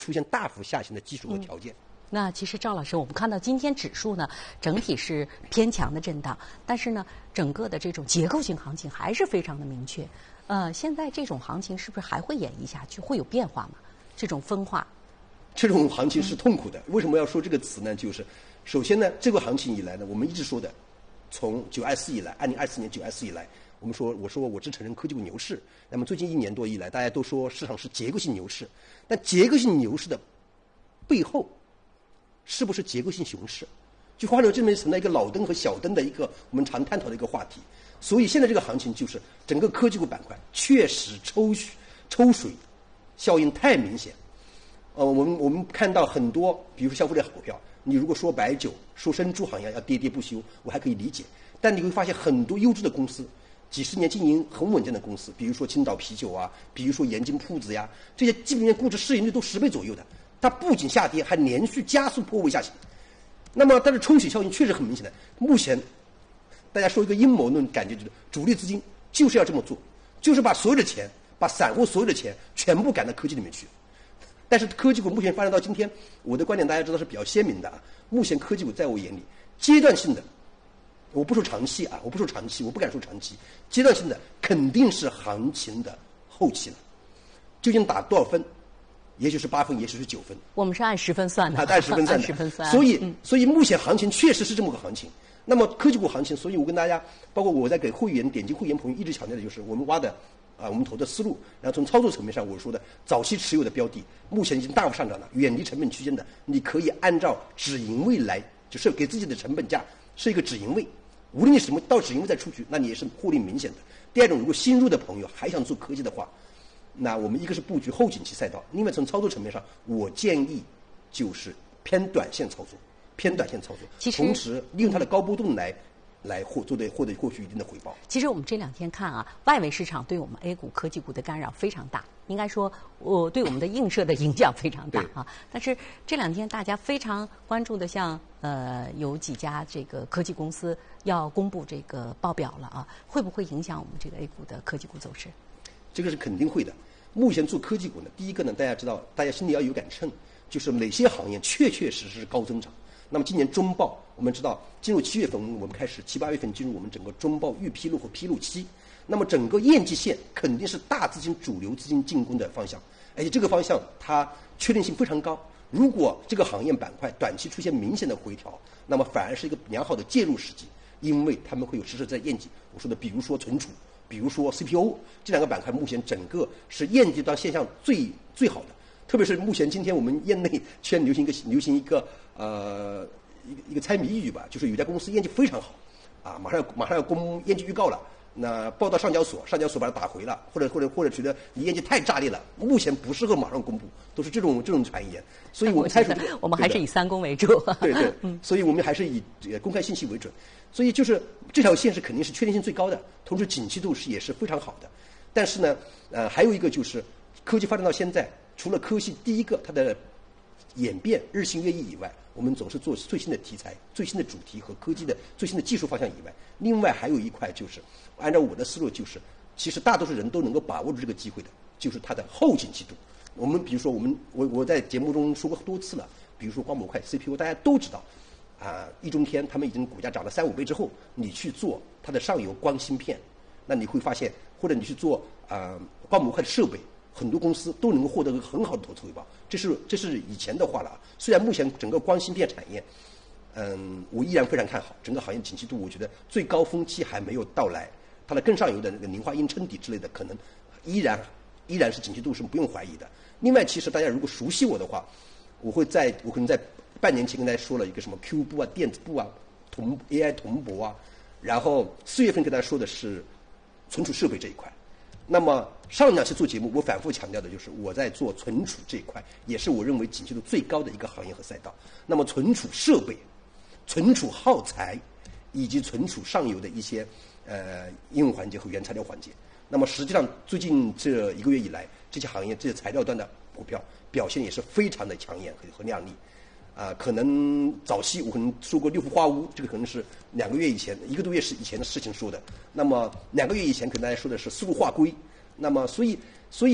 出现大幅下行的基础和条件。 那其实赵老师，我们看到今天指数呢整体是偏强的震荡，但是呢整个的这种结构性行情还是非常的明确。现在这种行情是不是还会演绎下去，会有变化吗？这种分化， 这种行情是痛苦的。为什么要说这个词呢？就是首先呢，这个行情以来呢，我们一直说的，从924以来，2024年924以来，我说我只承认科技股牛市。那么最近1年多以来，大家都说市场是结构性牛市，但结构性牛市的背后，是不是结构性熊市？就换成这边成了一个老灯和小灯的一个我们常探讨的一个话题。所以现在这个行情就是整个科技股板块确实抽水效应太明显。我们看到很多，比如说消费类股票，你如果说白酒、说生猪行业要跌跌不休，我还可以理解。但你会发现很多优质的公司，几十年经营很稳健的公司，比如说青岛啤酒啊，比如说盐津铺子呀，这些基本面估值市盈率都10倍左右的，它不仅下跌，还连续加速破位下行。那么但是冲洗效应确实很明显的。目前大家说一个阴谋论，感觉就是主力资金就是要这么做，就是把所有的钱，把散户所有的钱全部赶到科技里面去。但是科技股目前发展到今天，我的观点大家知道是比较鲜明的啊。目前科技股在我眼里，阶段性的，我不说长期啊，我不敢说长期，阶段性的肯定是行情的后期了。究竟打多少分？也许是8分，也许是9分。 我们是按10分算的， 按10分算的。 10分算。 所以目前行情确实是这么个行情。那么科技股行情，所以我跟大家，包括我在给会员点击会员朋友一直强调的就是我们挖的我们投的思路，然后从操作层面上我说的早期持有的标的，目前已经大幅上涨了，远离成本区间的，你可以按照止盈位来，就是给自己的成本价是一个止盈位，无论你什么到止盈位再出去，那你也是获利明显的。第二种，如果新入的朋友还想做科技的话，那我们一个是布局后景期赛道，另外从操作层面上，我建议就是偏短线操作，同时利用它的高波动来获取一定的回报。 其实我们这2天看啊，外围市场对我们 A 股科技股的干扰非常大，应该说对我们的映射的影响非常大啊。但是这2天大家非常关注的，像有几家这个科技公司要公布这个报表了啊，会不会影响我们这个 A 股的科技股走势？ 这个是肯定会的。目前做科技股呢，第一个呢，大家知道，大家心里要有杆秤，就是哪些行业确实是高增长。那么今年中报，我们知道进入7月份，我们开始7、8月份进入我们整个中报预披露和披露期。那么整个业绩线肯定是大资金、主流资金进攻的方向，而且这个方向它确定性非常高。如果这个行业板块短期出现明显的回调，那么反而是一个良好的介入时机，因为他们会有实实在在业绩。我说的，比如说存储，比如说 CPO 这2个板块，目前整个是业绩端现象最好的。特别是目前今天我们业内圈流行一个一个猜谜语吧，就是有家公司业绩非常好，啊，马上要公业绩预告了，那报到上交所把它打回了，或者觉得你业绩太炸裂了，目前不适合马上公布，都是这种传言。所以我们猜出我们还是以3公为主。 对，所以我们还是以公开信息为准。所以就是这条线是肯定是确定性最高的，同时景气度也是非常好的。但是呢，还有一个就是科技发展到现在，除了科技第一个它的演变日新月异以外，我们总是做最新的题材、最新的主题和科技的最新的技术方向以外，另外还有一块就是按照我的思路，就是其实大多数人都能够把握住这个机会的，就是它的后景气度。我们比如说我在节目中说过多次了，比如说光模块 CPU， 大家都知道易中天他们已经股价涨了3、5倍之后，你去做它的上游光芯片，那你会发现，或者你去做光模块的设备，很多公司都能够获得一个很好的投资回报。这是以前的话了。虽然目前整个光芯片产业，我依然非常看好整个行业景气度，我觉得最高峰期还没有到来，它的更上游的那个磷化铟称底之类的，可能依然是景气度是不用怀疑的。另外，其实大家如果熟悉我的话，我可能在半年前跟大家说了一个什么 Q 部啊、电子部啊、AI 铜箔啊，然后4月份跟大家说的是存储设备这一块。那么上2期做节目，我反复强调的就是我在做存储这一块，也是我认为景气度最高的一个行业和赛道。那么存储设备、存储耗材以及存储上游的一些应用环节和原材料环节，那么实际上最近这1个月以来，这些行业这些材料端的股票表现也是非常的抢眼和亮丽。可能早期我可能说过六氟化钨，这个可能是2个月以前、1个多月以前的事情说的。那么2个月以前，可能大家说的是丝路化硅。那么所以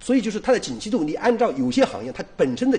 所以就是它的景气度，你按照有些行业它本身的